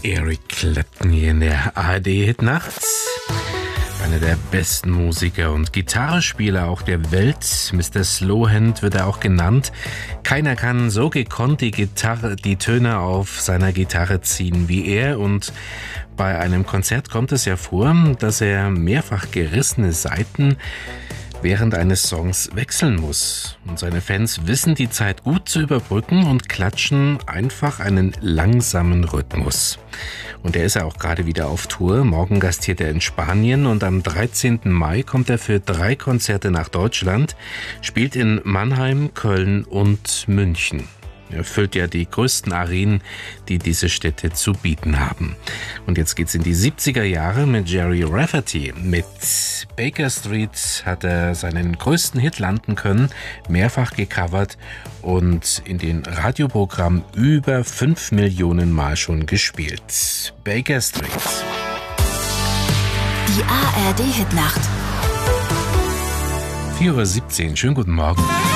Eric Clapton hier in der ARD-Hitnacht. Einer der besten Musiker und Gitarrespieler auch der Welt. Mr. Slowhand wird er auch genannt. Keiner kann so gekonnt die Töne auf seiner Gitarre ziehen wie er. Und bei einem Konzert kommt es ja vor, dass er mehrfach gerissene Saiten während eines Songs wechseln muss. Und seine Fans wissen die Zeit gut zu überbrücken und klatschen einfach einen langsamen Rhythmus. Und er ist ja auch gerade wieder auf Tour. Morgen gastiert er in Spanien und am 13. Mai kommt er für 3 Konzerte nach Deutschland, spielt in Mannheim, Köln und München. Er füllt ja die größten Arenen, die diese Städte zu bieten haben. Und jetzt geht's in die 70er Jahre mit Gerry Rafferty. Mit Baker Street hat er seinen größten Hit landen können, mehrfach gecovert und in den Radioprogrammen über 5 Millionen Mal schon gespielt. Baker Street. Die ARD-Hitnacht. 4:17 Uhr. Schönen guten Morgen.